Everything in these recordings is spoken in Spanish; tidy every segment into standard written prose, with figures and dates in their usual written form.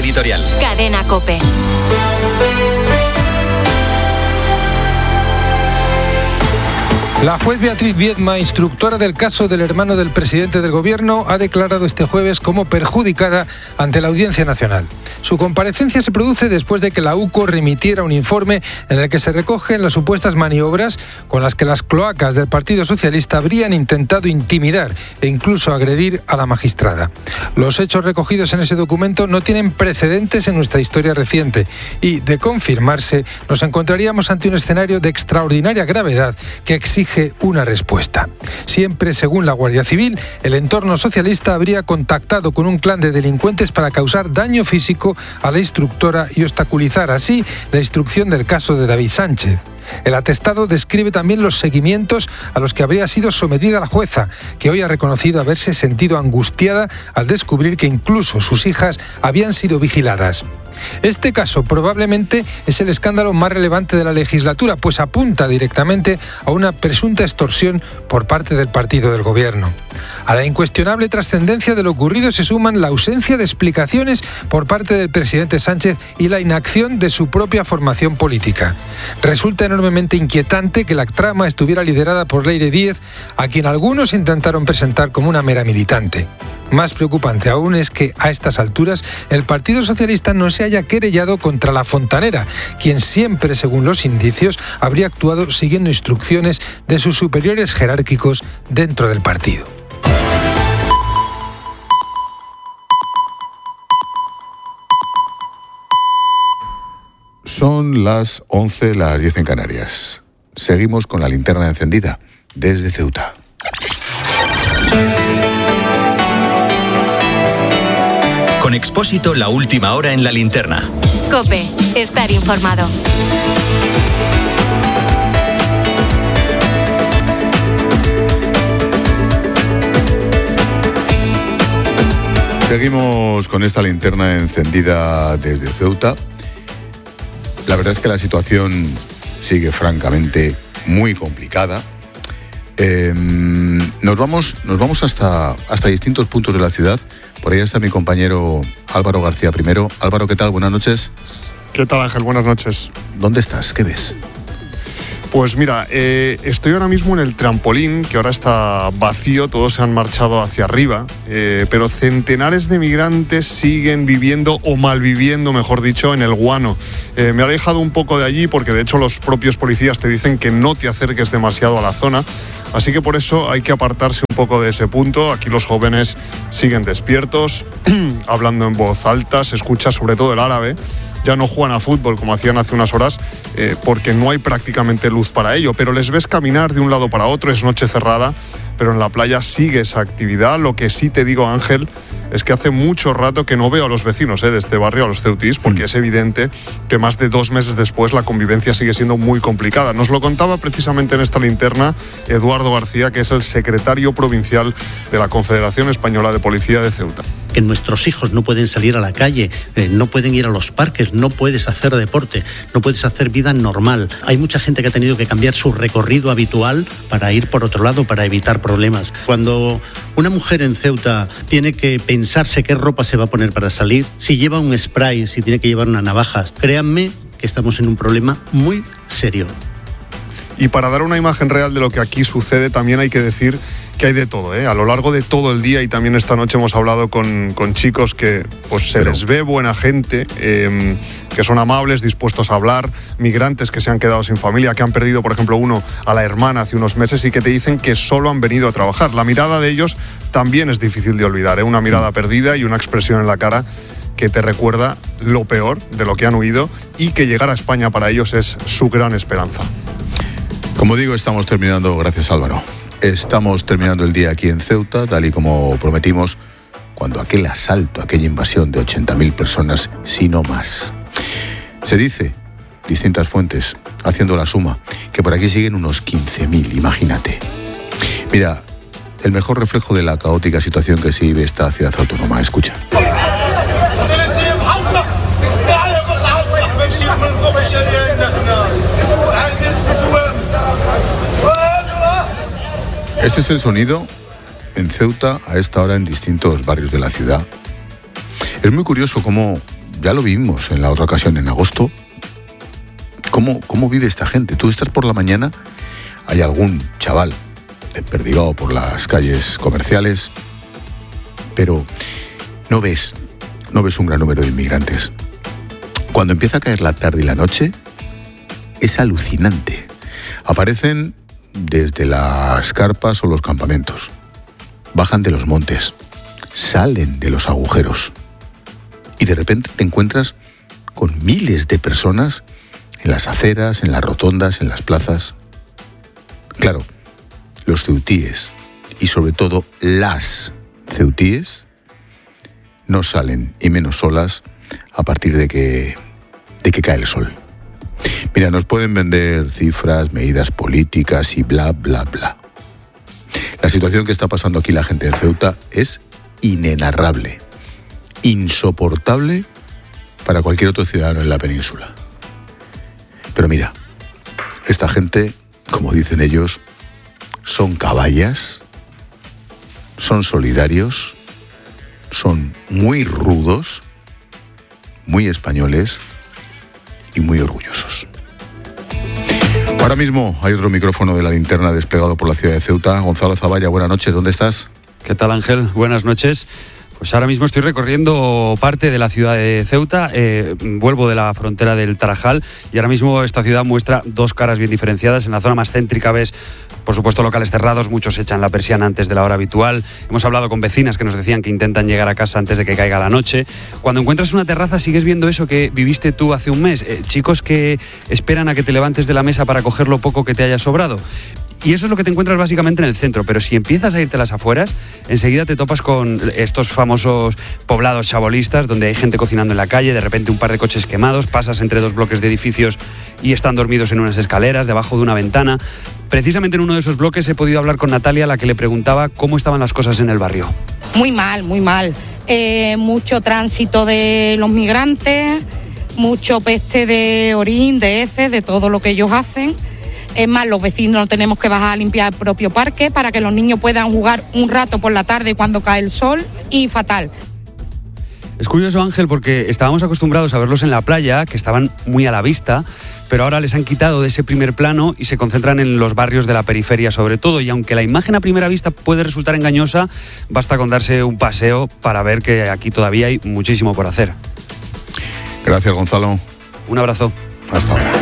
editorial. Cadena COPE. La juez Beatriz Viedma, instructora del caso del hermano del presidente del gobierno, ha declarado este jueves como perjudicada ante la Audiencia Nacional. Su comparecencia se produce después de que la UCO remitiera un informe en el que se recogen las supuestas maniobras con las que las cloacas del Partido Socialista habrían intentado intimidar e incluso agredir a la magistrada. Los hechos recogidos en ese documento no tienen precedentes en nuestra historia reciente y, de confirmarse, nos encontraríamos ante un escenario de extraordinaria gravedad que exige una respuesta. Siempre, según la Guardia Civil, el entorno socialista habría contactado con un clan de delincuentes para causar daño físico a la instructora y obstaculizar así la instrucción del caso de David Sánchez. El atestado describe también los seguimientos a los que habría sido sometida la jueza, que hoy ha reconocido haberse sentido angustiada al descubrir que incluso sus hijas habían sido vigiladas. Este caso probablemente es el escándalo más relevante de la legislatura, pues apunta directamente a una presunta extorsión por parte del partido del gobierno. A la incuestionable trascendencia de lo ocurrido se suman la ausencia de explicaciones por parte del presidente Sánchez y la inacción de su propia formación política. Resulta enormemente inquietante que la trama estuviera liderada por Leire Díez, a quien algunos intentaron presentar como una mera militante. Más preocupante aún es que, a estas alturas, el Partido Socialista no se haya querellado contra la fontanera, quien siempre, según los indicios, habría actuado siguiendo instrucciones de sus superiores jerárquicos dentro del partido. Son las 11, las 10 en Canarias. Seguimos con la linterna encendida desde Ceuta. Con Expósito, la última hora en la linterna. COPE, estar informado. Seguimos con esta linterna encendida desde Ceuta. La verdad es que la situación sigue francamente muy complicada. Nos vamos hasta distintos puntos de la ciudad. Por ahí está mi compañero Álvaro García primero. Álvaro, ¿qué tal? Buenas noches. ¿Qué tal, Ángel? Buenas noches. ¿Dónde estás? ¿Qué ves? Pues mira, estoy ahora mismo en el trampolín, que ahora está vacío, todos se han marchado hacia arriba, pero centenares de migrantes siguen viviendo, o malviviendo, mejor dicho, en el Guano. Me he alejado un poco de allí porque de hecho los propios policías te dicen que no te acerques demasiado a la zona. Así que por eso hay que apartarse un poco de ese punto. Aquí los jóvenes siguen despiertos, hablando en voz alta, se escucha sobre todo el árabe. Ya no juegan a fútbol como hacían hace unas horas porque no hay prácticamente luz para ello, pero les ves caminar de un lado para otro, es noche cerrada, pero en la playa sigue esa actividad. Lo que sí te digo, Ángel, es que hace mucho rato que no veo a los vecinos de este barrio, a los ceutís, porque es evidente que más de 2 meses después la convivencia sigue siendo muy complicada. Nos lo contaba precisamente en esta linterna Eduardo García, que es el secretario provincial de la Confederación Española de Policía de Ceuta. Que nuestros hijos no pueden salir a la calle, no pueden ir a los parques, no puedes hacer deporte, no puedes hacer vida normal. Hay mucha gente que ha tenido que cambiar su recorrido habitual para ir por otro lado, para evitar problemas. Cuando una mujer en Ceuta tiene que pensarse qué ropa se va a poner para salir, si lleva un spray, si tiene que llevar una navaja, créanme que estamos en un problema muy serio. Y para dar una imagen real de lo que aquí sucede, también hay que decir que hay de todo, a lo largo de todo el día, y también esta noche hemos hablado con chicos que pues les ve buena gente, que son amables, dispuestos a hablar, migrantes que se han quedado sin familia, que han perdido, por ejemplo, uno a la hermana hace unos meses y que te dicen que solo han venido a trabajar. La mirada de ellos también es difícil de olvidar, una mirada perdida y una expresión en la cara que te recuerda lo peor de lo que han huido, y que llegar a España para ellos es su gran esperanza. Como digo, estamos terminando, gracias Álvaro, estamos terminando el día aquí en Ceuta, tal y como prometimos, cuando aquel asalto, aquella invasión de 80.000 personas, si no más. Se dice, distintas fuentes, haciendo la suma, que por aquí siguen unos 15.000, imagínate. Mira, el mejor reflejo de la caótica situación que se vive esta ciudad autónoma, escucha. Este es el sonido en Ceuta a esta hora en distintos barrios de la ciudad. Es muy curioso cómo ya lo vimos en la otra ocasión, en agosto. ¿Cómo vive esta gente? Tú estás por la mañana, hay algún chaval desperdigado por las calles comerciales, pero no ves un gran número de inmigrantes. Cuando empieza a caer la tarde y la noche, es alucinante. Aparecen desde las carpas o los campamentos, bajan de los montes, salen de los agujeros y de repente te encuentras con miles de personas en las aceras, en las rotondas, en las plazas. Claro, los ceutíes y sobre todo las ceutíes no salen, y menos solas, a partir de que cae el sol. Mira, nos pueden vender cifras, medidas políticas y bla, bla, bla. La situación que está pasando aquí la gente en Ceuta es inenarrable, insoportable para cualquier otro ciudadano en la península. Pero mira, esta gente, como dicen ellos, son caballas, son solidarios, son muy rudos, muy españoles y muy orgullosos. Ahora mismo hay otro micrófono de La Linterna desplegado por la ciudad de Ceuta. Gonzalo Zavalla, buenas noches, ¿dónde estás? ¿Qué tal, Ángel? Buenas noches. Pues ahora mismo estoy recorriendo parte de la ciudad de Ceuta, vuelvo de la frontera del Tarajal y ahora mismo esta ciudad muestra dos caras bien diferenciadas. En la zona más céntrica ves, por supuesto, locales cerrados, muchos echan la persiana antes de la hora habitual. Hemos hablado con vecinas que nos decían que intentan llegar a casa antes de que caiga la noche. Cuando encuentras una terraza sigues viendo eso que viviste tú hace un mes, chicos que esperan a que te levantes de la mesa para coger lo poco que te haya sobrado. Y eso es lo que te encuentras básicamente en el centro, pero si empiezas a irte a las afueras, enseguida te topas con estos famosos poblados chabolistas, donde hay gente cocinando en la calle, de repente un par de coches quemados, pasas entre dos bloques de edificios y están dormidos en unas escaleras, debajo de una ventana. Precisamente en uno de esos bloques he podido hablar con Natalia, a la que le preguntaba cómo estaban las cosas en el barrio. Muy mal, muy mal. Mucho tránsito de los migrantes, mucho peste de orín, de heces, de todo lo que ellos hacen. Es más, los vecinos tenemos que bajar a limpiar el propio parque para que los niños puedan jugar un rato por la tarde cuando cae el sol, y fatal. Es curioso, Ángel, porque estábamos acostumbrados a verlos en la playa, que estaban muy a la vista, pero ahora les han quitado de ese primer plano y se concentran en los barrios de la periferia sobre todo, y aunque la imagen a primera vista puede resultar engañosa, basta con darse un paseo para ver que aquí todavía hay muchísimo por hacer. Gracias, Gonzalo. Un abrazo. Hasta ahora.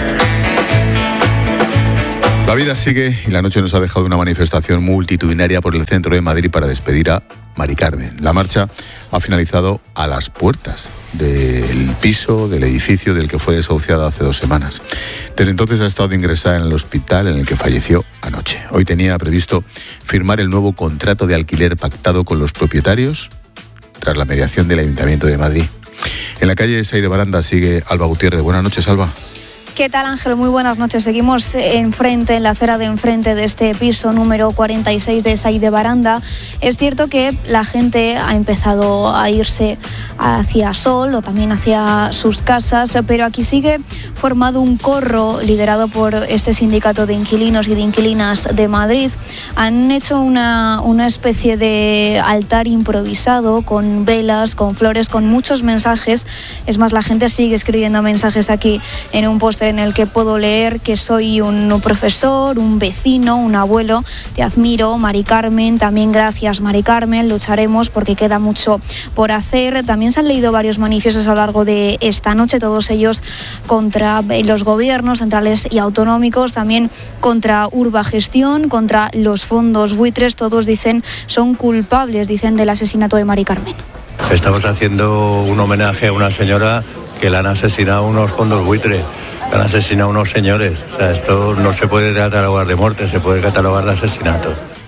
La vida sigue y la noche nos ha dejado una manifestación multitudinaria por el centro de Madrid para despedir a Mari Carmen. La marcha ha finalizado a las puertas del piso, del edificio del que fue desahuciada hace 2 semanas. Desde entonces ha estado ingresada en el hospital en el que falleció anoche. Hoy tenía previsto firmar el nuevo contrato de alquiler pactado con los propietarios tras la mediación del Ayuntamiento de Madrid. En la calle Sahí de Baranda sigue Alba Gutiérrez. Buenas noches, Alba. ¿Qué tal, Ángel? Muy buenas noches. Seguimos enfrente, en la acera de enfrente de este piso número 46 de Sahí de Baranda. Es cierto que la gente ha empezado a irse hacia Sol o también hacia sus casas, pero aquí sigue formado un corro liderado por este sindicato de inquilinos y de inquilinas de Madrid. Han hecho una especie de altar improvisado con velas, con flores, con muchos mensajes. Es más, la gente sigue escribiendo mensajes aquí en un póster en el que puedo leer que soy un profesor, un vecino, un abuelo, te admiro, Mari Carmen, también gracias, Mari Carmen, lucharemos porque queda mucho por hacer. También se han leído varios manifiestos a lo largo de esta noche, todos ellos contra los gobiernos centrales y autonómicos, también contra Urbagestión, contra los fondos buitres. Todos dicen son culpables, dicen, del asesinato de Mari Carmen. Estamos haciendo un homenaje a una señora que la han asesinado unos fondos buitres. Han asesinado a unos señores. O sea, esto no se puede catalogar de muerte, se puede catalogar de asesinato.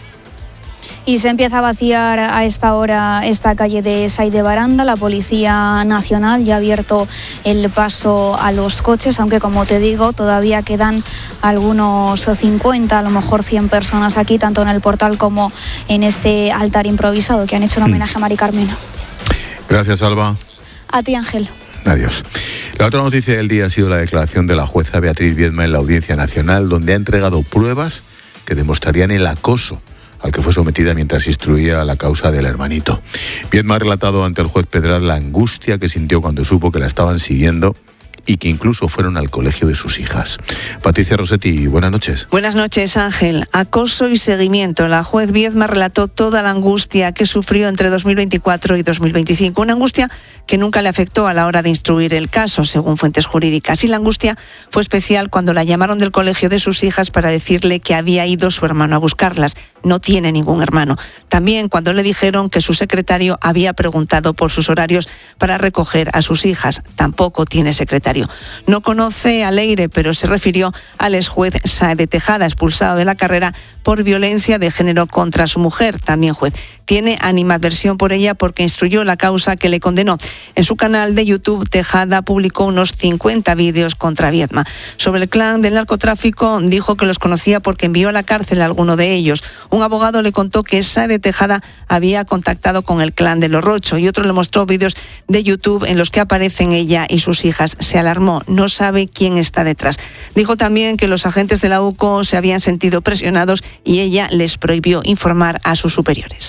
Y se empieza a vaciar a esta hora esta calle de Sahí de Baranda. La Policía Nacional ya ha abierto el paso a los coches, aunque, como te digo, todavía quedan algunos 50, a lo mejor 100 personas aquí, tanto en el portal como en este altar improvisado que han hecho un homenaje a Mari Carmen. Gracias, Alba. A ti, Ángel. Adiós. La otra noticia del día ha sido la declaración de la jueza Beatriz Viedma en la Audiencia Nacional, donde ha entregado pruebas que demostrarían el acoso al que fue sometida mientras instruía la causa del hermanito. Viedma ha relatado ante el juez Pedraz la angustia que sintió cuando supo que la estaban siguiendo y que incluso fueron al colegio de sus hijas. Patricia Rossetti, buenas noches. Buenas noches, Ángel. Acoso y seguimiento. La juez Viedma relató toda la angustia que sufrió entre 2024 y 2025. Una angustia que nunca le afectó a la hora de instruir el caso, según fuentes jurídicas. Y la angustia fue especial cuando la llamaron del colegio de sus hijas para decirle que había ido su hermano a buscarlas. No tiene ningún hermano. También cuando le dijeron que su secretario había preguntado por sus horarios para recoger a sus hijas. Tampoco tiene secretario. No conoce a Leire, pero se refirió al exjuez Saez Tejada, expulsado de la carrera por violencia de género contra su mujer, también juez. Tiene animadversión por ella porque instruyó la causa que le condenó. En su canal de YouTube, Tejada publicó unos 50 vídeos contra Viedma. Sobre el clan del narcotráfico, dijo que los conocía porque envió a la cárcel a alguno de ellos. Un abogado le contó que Saez Tejada había contactado con el clan de los Rocho y otro le mostró vídeos de YouTube en los que aparecen ella y sus hijas. Se alarmó, no sabe quién está detrás. Dijo también que los agentes de la UCO se habían sentido presionados y ella les prohibió informar a sus superiores.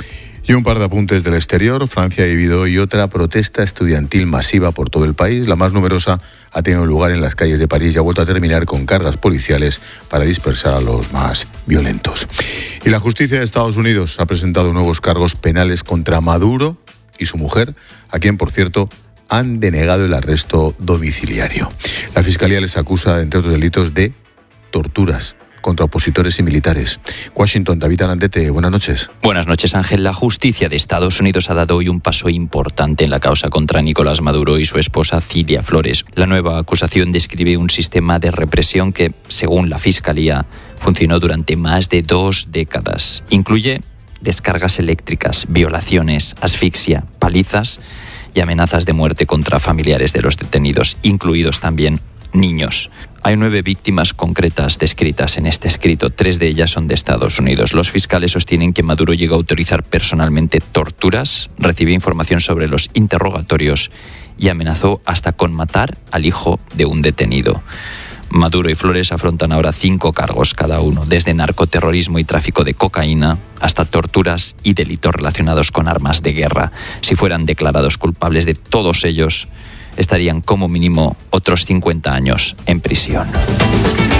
Y un par de apuntes del exterior. Francia ha vivido hoy otra protesta estudiantil masiva por todo el país. La más numerosa ha tenido lugar en las calles de París y ha vuelto a terminar con cargas policiales para dispersar a los más violentos. Y la justicia de Estados Unidos ha presentado nuevos cargos penales contra Maduro y su mujer, a quien, por cierto, han denegado el arresto domiciliario. La Fiscalía les acusa, entre otros delitos, de torturas contra opositores y militares. Washington, David Arandete, buenas noches. Buenas noches, Ángel. La justicia de Estados Unidos ha dado hoy un paso importante en la causa contra Nicolás Maduro y su esposa Cilia Flores. La nueva acusación describe un sistema de represión que, según la Fiscalía, funcionó durante más de 2 décadas. Incluye descargas eléctricas, violaciones, asfixia, palizas y amenazas de muerte contra familiares de los detenidos, incluidos también niños. Hay 9 víctimas concretas descritas en este escrito. 3 de ellas son de Estados Unidos. Los fiscales sostienen que Maduro llegó a autorizar personalmente torturas, recibió información sobre los interrogatorios y amenazó hasta con matar al hijo de un detenido. Maduro y Flores afrontan ahora 5 cargos cada uno, desde narcoterrorismo y tráfico de cocaína hasta torturas y delitos relacionados con armas de guerra. Si fueran declarados culpables de todos ellos, estarían como mínimo otros 50 años en prisión.